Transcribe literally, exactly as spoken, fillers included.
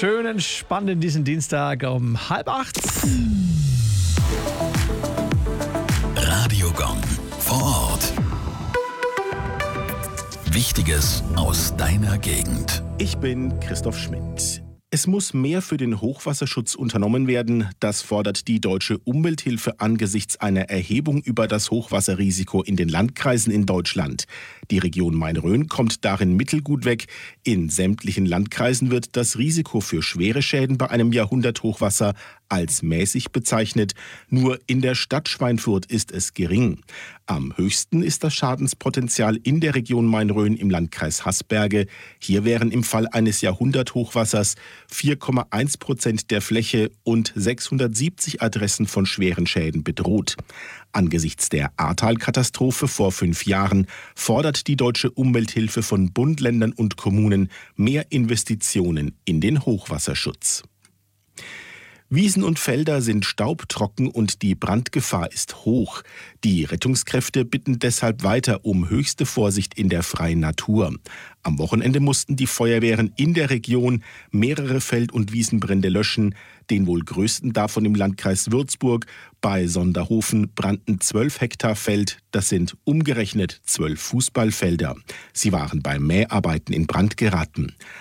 schönen, spannenden diesen Dienstag um halb acht. Radiogon vor Ort. Wichtiges aus deiner Gegend. Ich bin Christoph Schmidt. Es muss mehr für den Hochwasserschutz unternommen werden. Das fordert die Deutsche Umwelthilfe angesichts einer Erhebung über das Hochwasserrisiko in den Landkreisen in Deutschland. Die Region Main-Rhön kommt darin mittelgut weg. In sämtlichen Landkreisen wird das Risiko für schwere Schäden bei einem Jahrhunderthochwasser als mäßig bezeichnet. Nur in der Stadt Schweinfurt ist es gering. Am höchsten ist das Schadenspotenzial in der Region Main-Rhön im Landkreis Haßberge. Hier wären im Fall eines Jahrhunderthochwassers vier Komma eins Prozent der Fläche und sechshundertsiebzig Adressen von schweren Schäden bedroht. Angesichts der Ahrtal-Katastrophe vor fünf Jahren fordert die Deutsche Umwelthilfe von Bund, Ländern und Kommunen mehr Investitionen in den Hochwasserschutz. Wiesen und Felder sind staubtrocken und die Brandgefahr ist hoch. Die Rettungskräfte bitten deshalb weiter um höchste Vorsicht in der freien Natur. Am Wochenende mussten die Feuerwehren in der Region mehrere Feld- und Wiesenbrände löschen. Den wohl größten davon im Landkreis Würzburg. Bei Sonderhofen brannten zwölf Hektar Feld. Das sind umgerechnet zwölf Fußballfelder. Sie waren bei Mäharbeiten in Brand geraten.